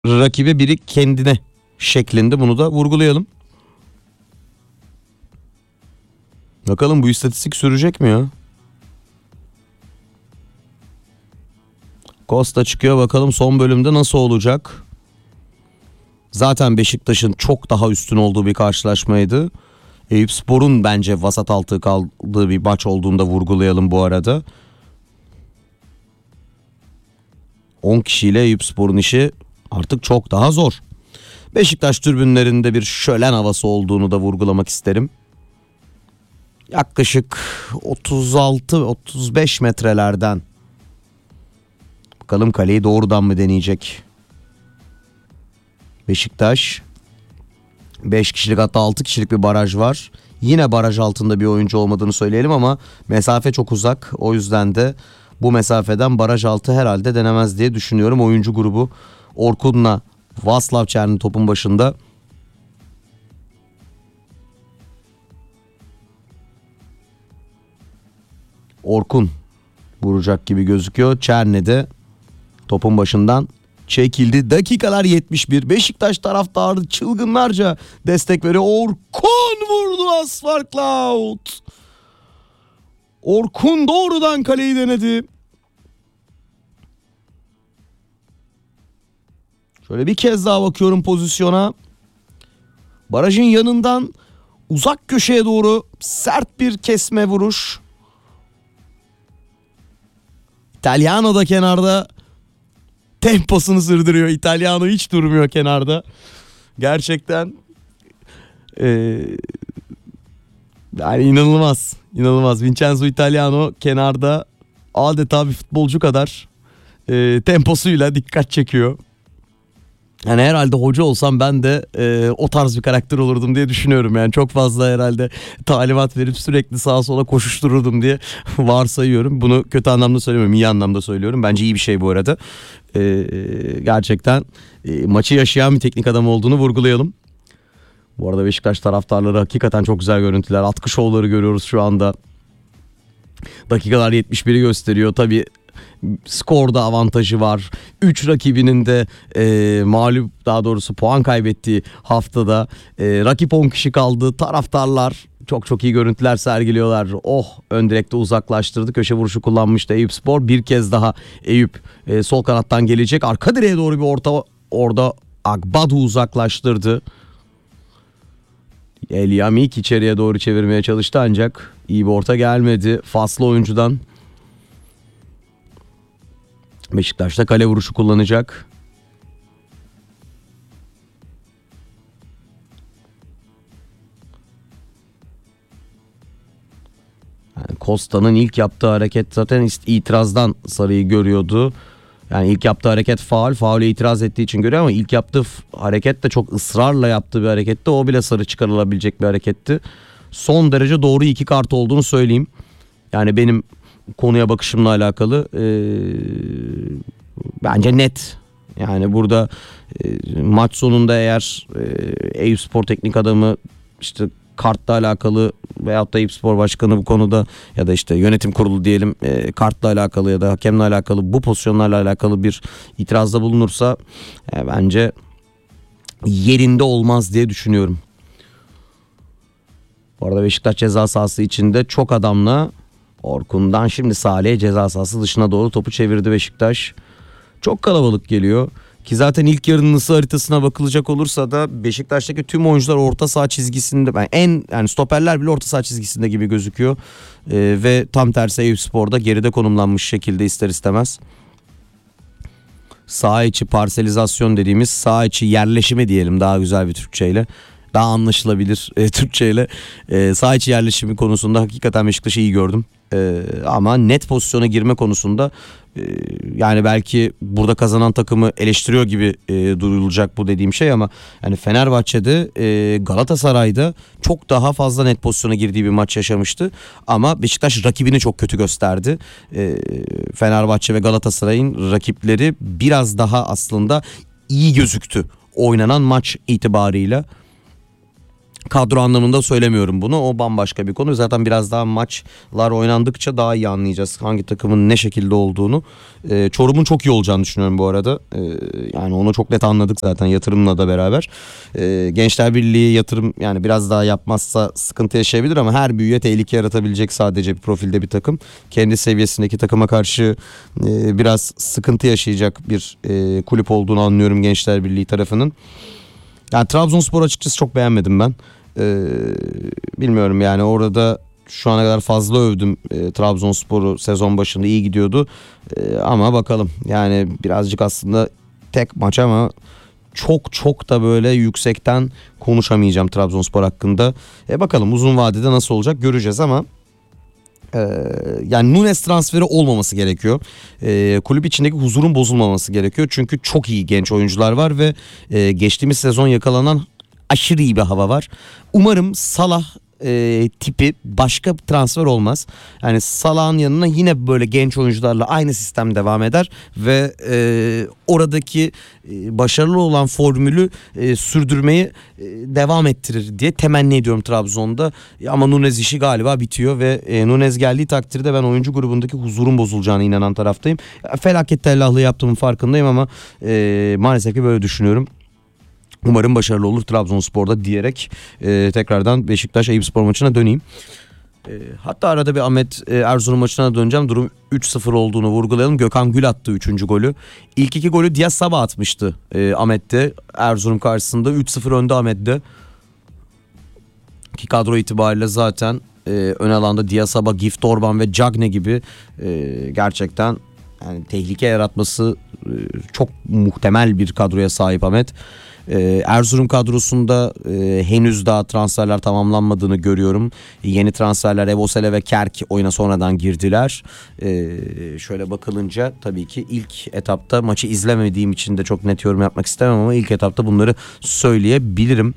rakibe biri kendine şeklinde, bunu da vurgulayalım. Bakalım bu istatistik sürecek mi ya? Costa çıkıyor, bakalım son bölümde nasıl olacak? Zaten Beşiktaş'ın çok daha üstün olduğu bir karşılaşmaydı. Eyüpspor'un bence vasat altı kaldığı bir maç olduğunu da vurgulayalım bu arada. 10 kişiyle Eyüpspor'un işi artık çok daha zor. Beşiktaş tribünlerinde bir şölen havası olduğunu da vurgulamak isterim. Yaklaşık 36-35 metrelerden. Bakalım kaleyi doğrudan mı deneyecek Beşiktaş. 5 kişilik, hatta 6 kişilik bir baraj var. Yine baraj altında bir oyuncu olmadığını söyleyelim ama mesafe çok uzak. O yüzden de bu mesafeden baraj altı herhalde denemez diye düşünüyorum. Oyuncu grubu Orkun'la Vaslav Çerni topun başında. Orkun vuracak gibi gözüküyor. Çerni de topun başından çekildi. Dakikalar 71. Beşiktaş taraftarı çılgınlarca destek veriyor. Orkun vurdu az farkla out. Orkun doğrudan kaleyi denedi. Şöyle bir kez daha bakıyorum pozisyona. Barajın yanından uzak köşeye doğru sert bir kesme vuruş. İtalyano da kenarda temposunu sürdürüyor. İtalyano hiç durmuyor kenarda. Gerçekten yani inanılmaz. İnanılmaz. Vincenzo Italiano kenarda adeta bir futbolcu kadar temposuyla dikkat çekiyor. Yani herhalde hoca olsam ben de o tarz bir karakter olurdum diye düşünüyorum. Yani çok fazla herhalde talimat verip sürekli sağa sola koşuştururdum diye varsayıyorum. Bunu kötü anlamda söylemiyorum, iyi anlamda söylüyorum. Bence iyi bir şey bu arada. Gerçekten maçı yaşayan bir teknik adam olduğunu vurgulayalım. Bu arada Beşiktaş taraftarları hakikaten çok güzel görüntüler. Atkı şovları görüyoruz şu anda. Dakikalar 71'i gösteriyor. Tabii skorda avantajı var. 3 rakibinin de mağlup, daha doğrusu puan kaybettiği haftada rakip 10 kişi kaldı. Taraftarlar çok iyi görüntüler sergiliyorlar. Ön direkte uzaklaştırdı. Köşe vuruşu kullanmıştı Eyüpspor. Bir kez daha Eyüp sol kanattan gelecek. Arka direğe doğru bir orada Agbadu uzaklaştırdı. Elyamik içeriye doğru çevirmeye çalıştı ancak iyi bir orta gelmedi Faslı oyuncudan. Beşiktaş'ta kale vuruşu kullanacak. Yani Costa'nın ilk yaptığı hareket zaten itirazdan sarıyı görüyordu. Yani ilk yaptığı hareket faule itiraz ettiği için görüyor ama ilk yaptığı hareket de çok ısrarla yaptığı bir hareketti. O bile sarı çıkarılabilecek bir hareketti. Son derece doğru 2 kart olduğunu söyleyeyim. Yani benim konuya bakışımla alakalı bence net. Yani burada maç sonunda eğer Eyüpspor teknik adamı işte kartla alakalı veyahut da Eyüpspor başkanı bu konuda ya da işte yönetim kurulu diyelim kartla alakalı ya da hakemle alakalı bu pozisyonlarla alakalı bir itirazda bulunursa bence yerinde olmaz diye düşünüyorum. Bu arada Beşiktaş ceza sahası içinde çok adamla Orkun'dan şimdi Salih'e ceza sahası dışına doğru topu çevirdi Beşiktaş. Çok kalabalık geliyor. Ki zaten ilk yarının ısı haritasına bakılacak olursa da Beşiktaş'taki tüm oyuncular orta saha çizgisinde, yani stoperler bile orta saha çizgisinde gibi gözüküyor. Ve tam tersi Eyüpspor'da geride konumlanmış şekilde ister istemez. Saha içi parselizasyon dediğimiz saha içi yerleşimi diyelim daha güzel bir Türkçeyle. Daha anlaşılabilir Türkçeyle. Saha içi yerleşimi konusunda hakikaten Beşiktaş'ı iyi gördüm. Ama net pozisyona girme konusunda yani belki burada kazanan takımı eleştiriyor gibi duyulacak bu dediğim şey ama yani Fenerbahçe'de Galatasaray'da çok daha fazla net pozisyona girdiği bir maç yaşamıştı ama Beşiktaş rakibini çok kötü gösterdi. Fenerbahçe ve Galatasaray'ın rakipleri biraz daha aslında iyi gözüktü oynanan maç itibarıyla. Kadro anlamında söylemiyorum bunu. O bambaşka bir konu. Zaten biraz daha maçlar oynandıkça daha iyi anlayacağız hangi takımın ne şekilde olduğunu. Çorum'un çok iyi olacağını düşünüyorum bu arada. Yani onu çok net anladık zaten yatırımla da beraber. Gençler Birliği yatırım yani biraz daha yapmazsa sıkıntı yaşayabilir ama her büyüye tehlike yaratabilecek sadece bir profilde bir takım. Kendi seviyesindeki takıma karşı biraz sıkıntı yaşayacak bir kulüp olduğunu anlıyorum Gençler Birliği tarafının. Yani Trabzonspor açıkçası çok beğenmedim ben. Bilmiyorum yani orada şu ana kadar fazla övdüm Trabzonspor'u, sezon başında iyi gidiyordu. Ama bakalım yani birazcık aslında tek maç ama çok da böyle yüksekten konuşamayacağım Trabzonspor hakkında. Bakalım uzun vadede nasıl olacak göreceğiz ama yani Nunes transferi olmaması gerekiyor. Kulüp içindeki huzurun bozulmaması gerekiyor. Çünkü çok iyi genç oyuncular var ve geçtiğimiz sezon yakalanan aşırı iyi bir hava var. Umarım Salah tipi başka bir transfer olmaz. Yani Salah'ın yanına yine böyle genç oyuncularla aynı sistem devam eder ve oradaki başarılı olan formülü sürdürmeyi devam ettirir diye temenni ediyorum Trabzon'da. Ama Nunez işi galiba bitiyor ve Nunez geldiği takdirde ben oyuncu grubundaki huzurun bozulacağına inanan taraftayım. Felaket tellahlığı yaptığımın farkındayım ama maalesef ki böyle düşünüyorum. Umarım başarılı olur Trabzonspor'da diyerek tekrardan Beşiktaş Eyüpspor maçına döneyim. Hatta arada bir Ahmet Erzurum maçına döneceğim. Durum 3-0 olduğunu vurgulayalım. Gökhan Gül attı 3. golü. İlk 2 golü Diaz Sabah atmıştı Ahmet'te. Erzurum karşısında 3-0 önde Ahmet'te. Ki kadro itibariyle zaten ön alanda Diaz Sabah, Gift Orban ve Cagne gibi gerçekten yani tehlike yaratması çok muhtemel bir kadroya sahip Ahmet. Erzurum kadrosunda henüz daha transferler tamamlanmadığını görüyorum. Yeni transferler Evosele ve Kerk oyuna sonradan girdiler. Şöyle bakılınca tabii ki ilk etapta maçı izlemediğim için de çok net yorum yapmak istemem ama ilk etapta bunları söyleyebilirim.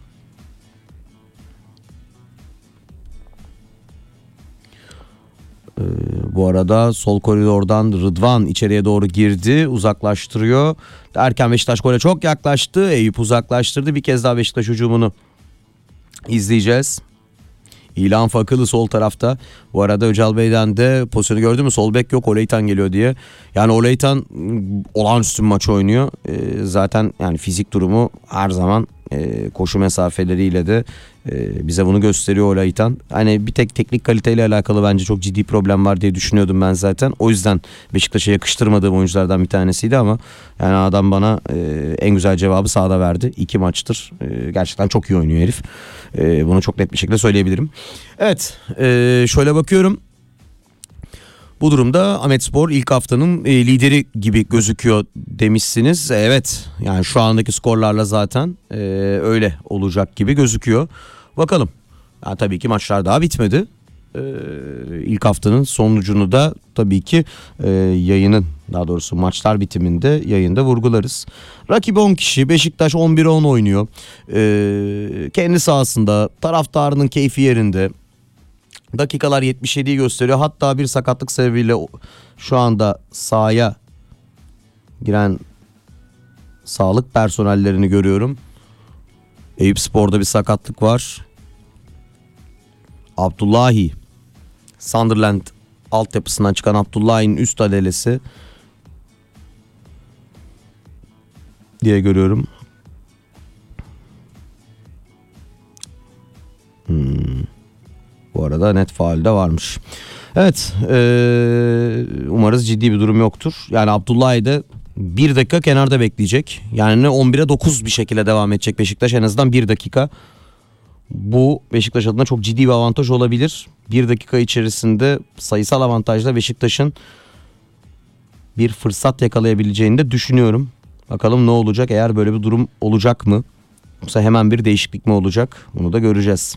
Bu arada sol koridordan Rıdvan içeriye doğru girdi, uzaklaştırıyor. Derken Beşiktaş gole çok yaklaştı. Eyüp uzaklaştırdı. Bir kez daha Beşiktaş hücumunu izleyeceğiz. İlhan Fakılı sol tarafta. Bu arada Öcal Bey'den de pozisyonu gördü mü? Sol bek yok, Oleytan geliyor diye. Yani Oleytan olağanüstü bir maç oynuyor. Zaten yani fizik durumu her zaman koşu mesafeleriyle de bize bunu gösteriyor Oleytan. Hani bir tek teknik kaliteyle alakalı bence çok ciddi problem var diye düşünüyordum ben zaten. O yüzden Beşiktaş'a yakıştırmadığım oyunculardan bir tanesiydi ama yani adam bana en güzel cevabı sahada verdi. 2 maçtır. Gerçekten çok iyi oynuyor herif. Bunu çok net bir şekilde söyleyebilirim. Evet, şöyle bakıyorum. Bu durumda Ahmetspor ilk haftanın lideri gibi gözüküyor demişsiniz. Evet, yani şu andaki skorlarla zaten öyle olacak gibi gözüküyor. Bakalım. Yani tabii ki maçlar daha bitmedi. İlk haftanın sonucunu da tabii ki yayının, daha doğrusu maçlar bitiminde yayında vurgularız. Rakibi 10 kişi, Beşiktaş 11'e 10 oynuyor. Kendi sahasında, taraftarının keyfi yerinde. Dakikalar 77'yi gösteriyor. Hatta bir sakatlık sebebiyle şu anda sahaya giren sağlık personellerini görüyorum. Eyüpspor'da bir sakatlık var. Abdullahi, Sunderland altyapısından çıkan Abdullahi'nin üst adalesi diye görüyorum. Bu arada net faul de varmış. Evet, umarız ciddi bir durum yoktur. Yani Abdullahi de 1 dakika kenarda bekleyecek. Yani 11'e 9 bir şekilde devam edecek Beşiktaş, en azından 1 dakika. Bu Beşiktaş adına çok ciddi bir avantaj olabilir. 1 dakika içerisinde sayısal avantajla Beşiktaş'ın bir fırsat yakalayabileceğini de düşünüyorum. Bakalım ne olacak, eğer böyle bir durum olacak mı? Yoksa hemen bir değişiklik mi olacak? Bunu da göreceğiz.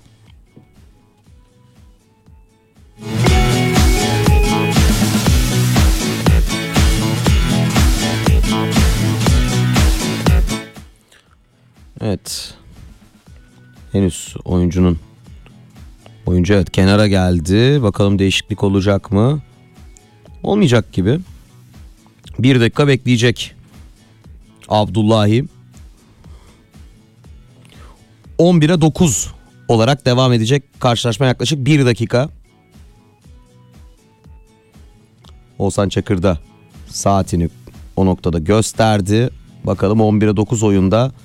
Evet. Henüz oyuncu evet kenara geldi. Bakalım değişiklik olacak mı? Olmayacak gibi. 1 dakika bekleyecek Abdullahi. 11'e 9 olarak devam edecek. Karşılaşma yaklaşık 1 dakika. Oğuzhan Çakır da saatini o noktada gösterdi. Bakalım 11'e 9 oyunda